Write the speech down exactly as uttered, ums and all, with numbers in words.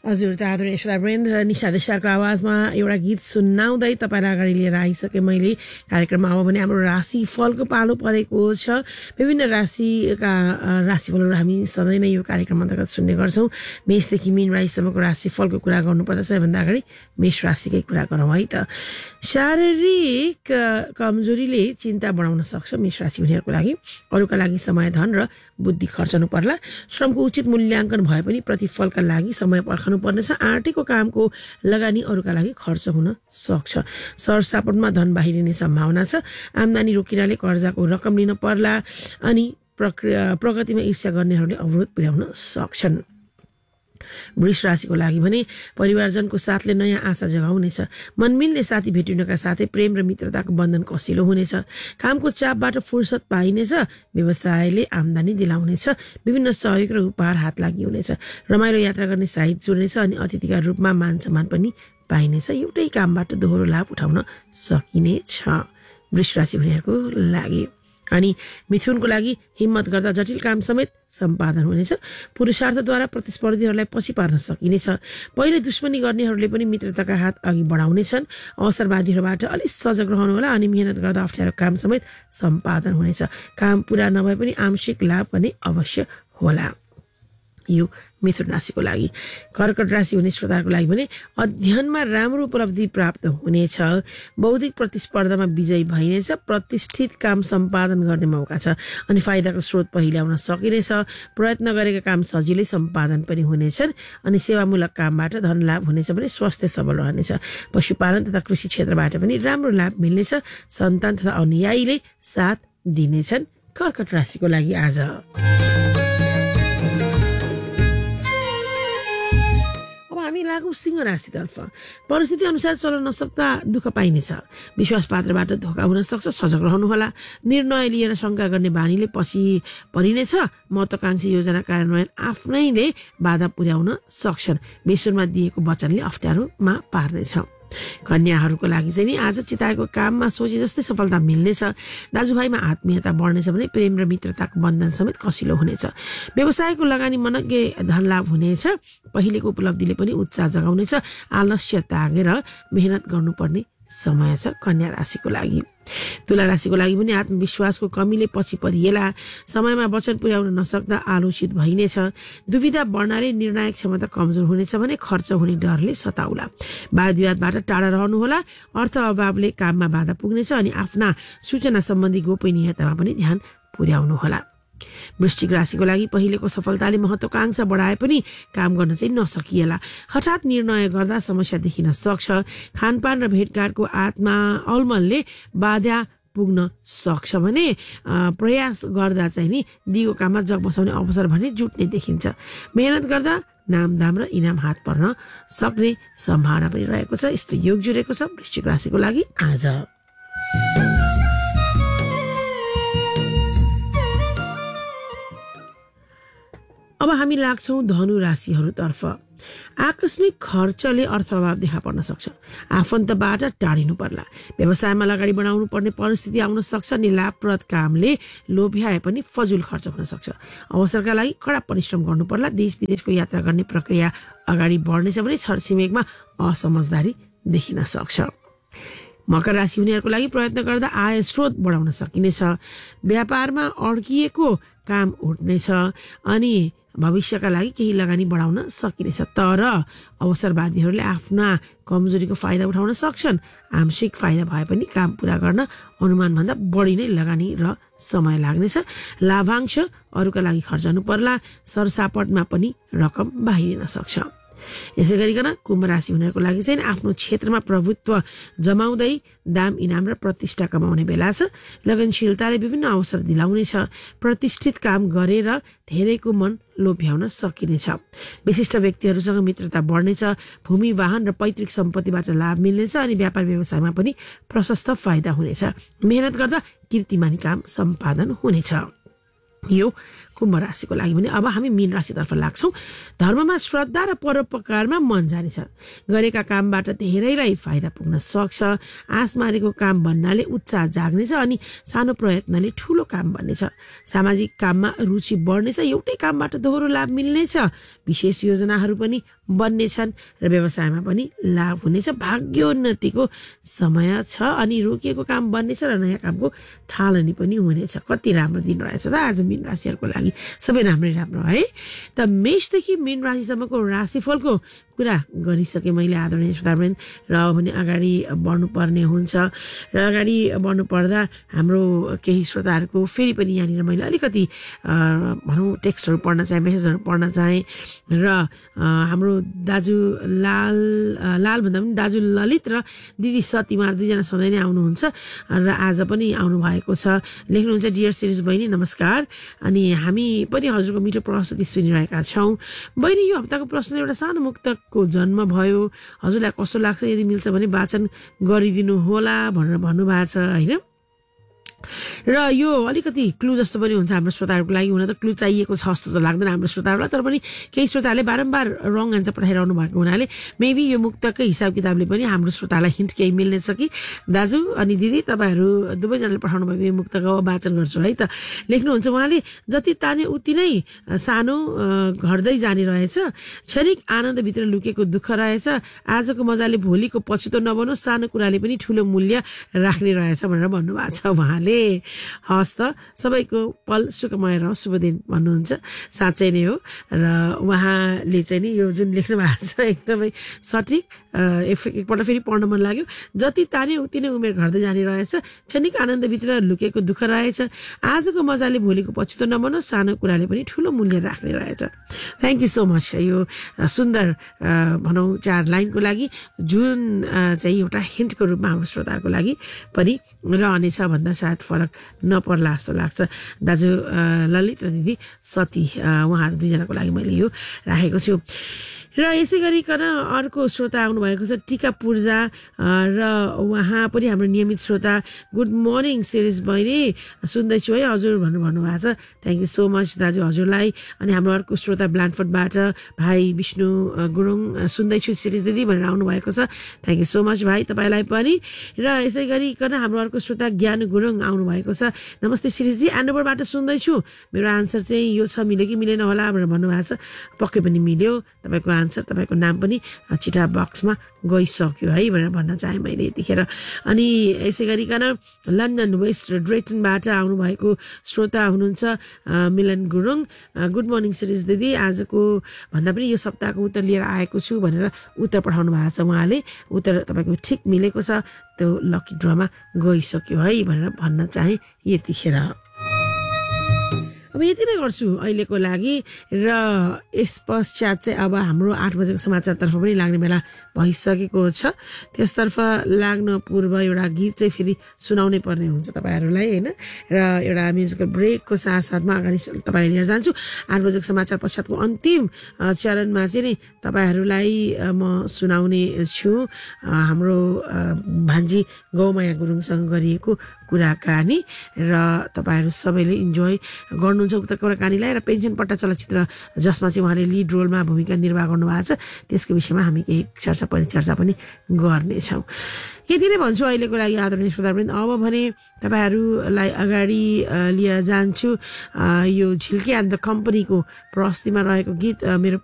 हजुर त आदरणीय श्रोतावृन्द, निशा देसाईको आवाजमा एउटा गीत सुनाउँदै तपाईँलाई अगाडि लिएर आइसकेँ मैले कार्यक्रममा। अब भने हाम्रो राशिफलको पालो परेको छ। विभिन्न राशिका राशिफलहरू हामी सधैँ नै यो कार्यक्रम अन्तर्गत सुन्ने गर्छौँ। मेषदेखि मीन राशिसम्मको राशिफलको कुरा गर्नुपर्दा सबैभन्दा अगाडि मेष राशिकै कुरा गरौँ है त। शारीरिक कमजोरीले चिन्ता बढाउन सक्छ मेष राशि हुनेहरूको लागि। अरूका लागि समय, धन र बुद्धि खर्चनु पर्ला। श्रमको उचित मूल्याङ्कन भए पनि प्रतिफलका लागि समय पर्खनु पर्नेछ। आर्टेको कामको लगानी अरूका लागि खर्च हुन सक्छ। सरसापटमा धन बाहिरिने सम्भावना छ। आम्दानी रोकिनाले कर्जाको रकम लिन पर्ला अनि प्रक्रिया प्रगतिमा ईर्ष्या गर्नेहरूले अवरोध पुर्याउन सक्छन्। वृष राशिको लागि भने परिवारजनको साथले नयाँ आशा जगाउनेछ। मनमिल्ने साथी भेटिनुका साथै प्रेम र मित्रताको बन्धन कसिलो हुनेछ। कामको चापबाट फुर्सद पाइनेछ। व्यवसायले आम्दानी दिलाउनेछ। विभिन्न सहयोग र उपहार हात लागि हुनेछ। रमाइलो यात्रा गर्ने साहित्य जुड्नेछ अनि अतिथिका रूपमा मान सम्मान पनि पाइनेछ। एउटै कामबाट दोहोरो लाभ उठाउन सकिनेछ वृष राशि हुनेहरूको लागि। अनि मिथुनको लागि हिम्मत गर्दा जटिल काम समेत सम्पादन हुनेछ। पुरुषार्थद्वारा प्रतिस्पर्धीहरूलाई पछि पार्न सकिनेछ। पहिले दुश्मनी गर्नेहरूले पनि मित्रताका हात अघि बढाउनेछन्। अवसरवादीहरूबाट अलिक सजग रहनुहोला अनि मेहनत गर्दा अप्ठ्यारो काम समेत सम्पादन हुनेछ। काम पुरा नभए पनि आंशिक लाभ पनि अवश्य होला। यो मिथुन राशिको लागि। कर्कट राशि हुने श्रोताहरूको लागि भने अध्ययनमा राम्रो उपलब्धि प्राप्त हुनेछ। बौद्धिक प्रतिस्पर्धामा विजयी भइनेछ। प्रतिष्ठित काम सम्पादन गर्ने मौका छ अनि फाइदाको स्रोत पहिल्याउन सकिनेछ। प्रयत्न गरेका काम सजिलै सम्पादन पनि हुनेछन् अनि सेवामूलक कामबाट धन लाभ हुनेछ भने स्वास्थ्य सबल रहनेछ। पशुपालन तथा कृषि क्षेत्रबाट पनि राम्रो लाभ मिल्नेछ। सन्तान तथा अनुयायीले साथ दिनेछन् कर्कट राशिको लागि आज। हामी लागु सिंह राशितर्फ। परिस्थिति अनुसार चल्न नसक्दा दुःख पाइनेछ। विश्वास पात्रबाट धोका हुन सक्छ। सजग रहनुहोला। निर्णय लिएर शङ्का गर्ने बानीले पछि परिनेछ। महत्वाकांक्षी योजना कार्यान्वयन आफ्नैले बाधा पुर्याउन सक्छन्। बेसुरमा दिएको वचनले अप्ठ्यारोमा पार्नेछ। कन्याहरूको लागि चाहिँ नि आज चिताएको काममा सोचे जस्तै सफलता मिल्नेछ। दाजुभाइमा आत्मीयता बढ्नेछ भने प्रेम र मित्रताको बन्धन समेत कसिलो हुनेछ। व्यवसायको लगानी मनग्गे धन लाभ हुनेछ। पहिलेको उपलब्धिले पनि उत्साह जगाउनेछ। आलस्य त्यागेर मेहनत गर्नुपर्ने समय छ कन्या राशिको लागि। तुला राशिको लागि पनि आत्मविश्वासको कमीले पछि परिएला। समयमा वचन पुर्याउन नसक्दा आलोचित भइनेछ। दुविधा बढ्नाले निर्णायक क्षमता कमजोर हुनेछ भने खर्च हुने डरले सताउला। वाद विवादबाट टाढा रहनुहोला। अर्थ अभावले काममा बाधा पुग्नेछ अनि आफ्ना सूचना सम्बन्धी गोपनीयतामा पनि ध्यान पुर्याउनुहोला। वृश्चिक राशिको लागि पहिलेको सफलताले महत्वाकांक्षा बढाए पनि काम गर्न चाहिँ नसकिएला। हठात निर्णय गर्दा समस्या देखिन सक्छ। खानपान र भेटघाटको आत्मा अलमलले बाधा पुग्न सक्छ भने प्रयास गर्दा चाहिँ नि दिगो काममा जग बसाउने अवसर भने जुट्ने देखिन्छ। मेहनत गर्दा नामदाम र इनाम हात पर्न सक्ने सम्भावना पनि रहेको छ। यस्तो योग जुरेको छ वृश्चिक राशिको लागि आज। अब हामी लाग्छौँ धनु राशिहरूतर्फ। आकस्मिक खर्चले अर्थअभाव देखा पर्न सक्छ। आफन्तबाट टाढिनु पर्ला। व्यवसायमा लगानी बढाउनु पर्ने परिस्थिति आउन सक्छ अनि लाभप्रद कामले लोभ्याए पनि फजुल खर्च हुन सक्छ। अवसरका लागि कडा परिश्रम गर्नु पर्ला। देश विदेशको यात्रा गर्ने प्रक्रिया अगाडि बढ्नेछ भने छरछिमेकमा असमझदारी देखिन सक्छ। मकर राशि हुनेहरूको लागि प्रयत्न गर्दा आय स्रोत बढाउन सकिनेछ। व्यापारमा अड्किएको काम उठ्नेछ अनि भविष्यका लागि केही लगानी बढाउन सकिनेछ। तर अवसरवादीहरूले आफ्ना कमजोरीको फाइदा उठाउन सक्छन्। आंशिक फाइदा भए पनि काम पूरा गर्न अनुमानभन्दा बढी नै लगानी र समय लाग्नेछ। लाभांश अरूका लागि खर्चनु पर्ला। सरसापटमा पनि रकम बाहिरिन सक्छ। यसै गरिकन कुम्भ राशि हुनेहरूको लागि चाहिँ आफ्नो क्षेत्रमा प्रभुत्व जमाउँदै दाम इनाम र प्रतिष्ठा कमाउने बेला छ। लगनशीलताले विभिन्न अवसर दिलाउनेछ। प्रतिष्ठित काम गरेर धेरैको मन लोभ्याउन सकिनेछ। विशिष्ट व्यक्तिहरूसँग मित्रता बढ्नेछ। भूमि वाहन र पैतृक सम्पत्तिबाट लाभ मिल्नेछ अनि व्यापार व्यवसायमा पनि प्रशस्त फाइदा हुनेछ। मेहनत गर्दा कीर्तिमानी काम सम्पादन हुनेछ। यो कुम्भ राशिको लागि भने। अब हामी मीन राशितर्फ लाग्छौँ। धर्ममा श्रद्धा र परोपकारमा मन जाने छ। गरेका कामबाट धेरैलाई फाइदा पुग्न सक्छ। आश मारेको काम भन्नाले उत्साह जाग्नेछ अनि सानो प्रयत्नले ठुलो काम बन्नेछ। सामाजिक काममा रुचि बढ्नेछ। एउटै कामबाट दोहोरो लाभ मिल्नेछ। विशेष योजनाहरू पनि बन्नेछन् र व्यवसायमा पनि लाभ हुनेछ। भाग्योन्नतिको समय छ अनि रोकिएको काम बन्नेछ र नयाँ कामको थालनी पनि हुनेछ। कति राम्रो दिन रहेछ त आज मीन राशिहरूको लागि। सबै राम्रै राम्रो है त। मेषदेखि मीन राशिसम्मको राशिफलको कुरा गरिसकेँ मैले आदरणीय श्रोतावृन्द। र अब भने अगाडि बढ्नुपर्ने हुन्छ र अगाडि बढ्नु पर्दा हाम्रो केही श्रोताहरूको फेरि पनि यहाँनिर मैले अलिकति भनौँ टेक्स्टहरू पढ्न चाहेँ, मेसेजहरू पढ्न चाहेँ। र हाम्रो दाजु लाल लाल भन्दा पनि दाजु ललित र दिदी सती उहाँहरू दुईजना सधैँ नै आउनुहुन्छ र आज पनि आउनुभएको छ। लेख्नुहुन्छ डियर सिरिज बहिनी नमस्कार, अनि हामी पनि हजुरको मिठो प्रस्तुति सुनिरहेका छौँ। बहिनी यो हप्ताको प्रश्न एउटा सानो मुक्तकको जन्म भयो, हजुरलाई कस्तो लाग्छ? यदि मिल्छ भने वाचन गरिदिनु होला भनेर भन्नुभएको छ होइन। र यो अलिकति क्लु जस्तो पनि हुन्छ हाम्रो श्रोताहरूको लागि। हुन त क्लु चाहिएको छ जस्तो त लाग्दैन हाम्रो श्रोताहरूलाई, तर पनि केही श्रोताहरूले बारम्बार रङ आन्सर पठाइरहनु भएको हुनाले मेबी यो मुक्तकै हिसाब किताबले पनि हाम्रो श्रोतालाई हिन्ट केही मिल्नेछ कि। दाजु अनि दिदी तपाईँहरू दुवैजनाले पठाउनु भएको यो मुक्तको वाचन गर्छु है त। लेख्नुहुन्छ उहाँले, जति ताने उति नै सानो घट्दै जाने रहेछ, क्षणिक आनन्दभित्र लुकेको दुःख रहेछ, आजको मजाले भोलिको पछुतो नबनोस्, सानो कुराले पनि ठुलो मूल्य राख्ने रहेछ भनेर भन्नुभएको छ उहाँले। हस् त, सबैको पल सुखमय रहोस्, शुभ दिन भन्नुहुन्छ। साँच्चै नै हो। र उहाँले चाहिँ नि यो जुन लेख्नु भएको छ एकदमै सठिक। एकपल्ट फेरि पढ्न मन लाग्यो। जति ताने उति नै उमेर घट्दै जाने रहेछ, क्षणिक आनन्दभित्र लुकेको दुःख रहेछ, आजको मजाले भोलिको पछुतो नबनोस्, सानो कुराले पनि ठुलो मूल्य राख्ने रहेछ। थ्याङ्क यू सो मच यो सुन्दर भनौँ चार लाइनको लागि, जुन चाहिँ एउटा हिन्टको रूपमा हाम्रो श्रोताहरूको लागि पनि रहनेछ भन्दा सायद फरक नपर्ला जस्तो लाग्छ। दाजु ललित र दिदी सती उहाँहरू दुईजनाको लागि मैले यो राखेको छु। र यसै गरिकन अर्को श्रोता आउनुभएको छ टिका पूर्जा, र उहाँ पनि हाम्रो नियमित श्रोता। गुड मर्निङ सिरिज बहिनी, सुन्दैछु है हजुर भन्नु भन्नुभएको छ। थ्याङ्क यू सो मच दाजु हजुरलाई। अनि हाम्रो अर्को श्रोता ब्ल्यान्डफोर्डबाट भाइ विष्णु गुरुङ, सुन्दैछु सिरिज दिदी भनेर आउनुभएको छ। थ्याङ्क यू सो मच भाइ तपाईँलाई पनि। र यसै गरिकन हाम्रो अर्को श्रोता ज्ञान गुरुङ आउनुभएको छ। नमस्ते सिरिजजी, एन्डोभरबाट सुन्दैछु, मेरो आन्सर चाहिँ यो छ, मिल्यो कि मिलेन होला भनेर भन्नुभएको छ। पक्कै पनि मिल्यो, तपाईँको आन्सर तपाईँको नाम पनि चिठा बक्समा गइसक्यो है भनेर भन्न चाहेँ मैले यतिखेर। अनि यसै गरिकन लन्डन वेस्ट ड्रेटनबाट आउनुभएको श्रोता हुनुहुन्छ मिलन गुरुङ। गुड मर्निङ सिरिज दिदी, आजको भन्दा पनि यो सप्ताहको उत्तर लिएर आएको छु भनेर उत्तर पठाउनु भएको छ उहाँले। उत्तर तपाईँको ठिक मिलेको छ, त्यो लकी ड्रमा गइसक्यो है भनेर भन्न चाहेँ यतिखेर। अब यति नै गर्छु अहिलेको लागि। र यस पश्चात चाहिँ अब हाम्रो आठ बजेको समाचारतर्फ पनि लाग्ने बेला भइसकेको छ। त्यसतर्फ लाग्न पूर्व एउटा गीत चाहिँ फेरि सुनाउनै पर्ने हुन्छ तपाईँहरूलाई होइन। र एउटा म्युजिकल ब्रेकको साथसाथमा अगाडि तपाईँलाई लिएर जान्छु। आठ बजेको समाचार पश्चातको अन्तिम चरणमा चाहिँ नि तपाईँहरूलाई म सुनाउने छु हाम्रो भान्जी गौमाया गुरुङसँग गरिएको कुराकानी। र तपाईँहरू सबैले इन्जोय गर्नुहुन्छ उक्त कुराकानीलाई। र पेन्सन पट्टा चलचित्र जसमा चाहिँ उहाँले लिड रोलमा भूमिका निर्वाह गर्नुभएको छ, त्यसको विषयमा हामी केही चर्चा परिचर्चा पनि गर्नेछौँ। यति नै भन्छु अहिलेको लागि आदरणीय श्रोतावृन्द। अब भने तपाईँहरूलाई अगाडि लिएर जान्छु यो झिल्के एन्ड द कम्पनीको प्रस्तुतिमा रहेको गीत मेरो